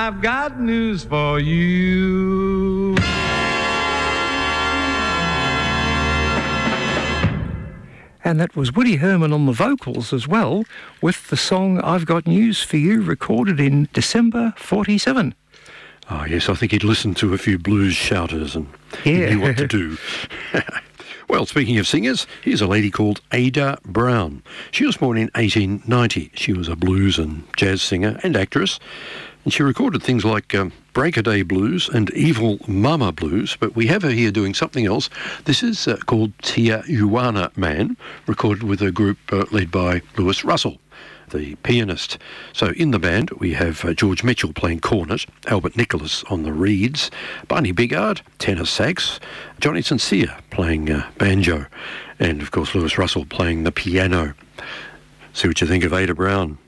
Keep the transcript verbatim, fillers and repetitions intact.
I've got news for you. And that was Woody Herman on the vocals as well, with the song I've Got News for You, recorded in December forty-seven. Oh, yes, I think he'd listened to a few blues shouters and Yeah. he knew what to do. Well, speaking of singers, here's a lady called Ada Brown. She was born in eighteen ninety. She was a blues and jazz singer and actress, and she recorded things like um, Break-A-Day Blues and Evil Mama Blues, but we have her here doing something else. This is uh, called Tijuana Man, recorded with a group uh, led by Lewis Russell, the pianist. So in the band, we have uh, George Mitchell playing cornet, Albert Nicholas on the reeds, Barney Bigard, tenor sax, Johnny Sincere playing uh, banjo, and of course Lewis Russell playing the piano. See what you think of Ada Brown.